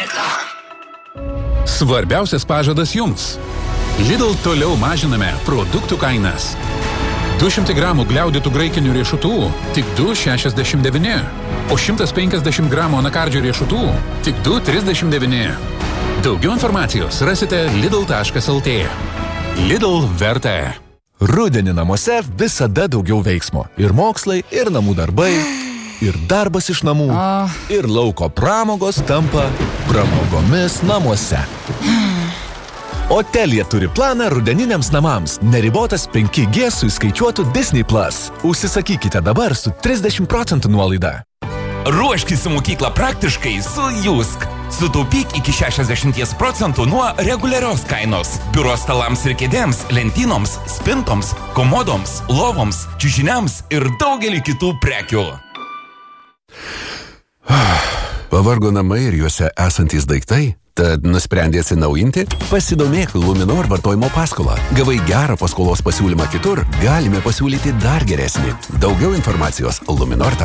Svarbiausias pažadas jums. Lidl toliau mažiname produktų kainas. 200 gramų gliaudytų graikinių riešutų tik 2,69, o 150 gramų anakardžių riešutų tik 2,39. Daugiau informacijos rasite lidl.lt. Lidl verta. Rudenį namuose visada daugiau veiksmo. Ir mokslai, ir namų darbai, ir darbas iš namų, ir lauko pramogos tampa pramogomis namuose. O Telia turi planą rudeniniams namams. Neribotas 5G su įskaičiuotu Disney+. Užsisakykite dabar su 30% nuolaida. Ruoškis į mokyklą praktiškai su Jusk. Sutaupyk iki 60% nuo reguliarios kainos. Biuro stalams ir kėdėms, lentynoms, spintoms, komodoms, lovoms, čiužiniams ir daugelį kitų prekių. Pavargo namai ir juose esantys daiktai? Tad nusprendė atsinaujinti? Pasidomėk Luminor vartojimo paskolą. Gavai gerą paskolos pasiūlymą kitur, galime pasiūlyti dar geresnį. Daugiau informacijos Luminor.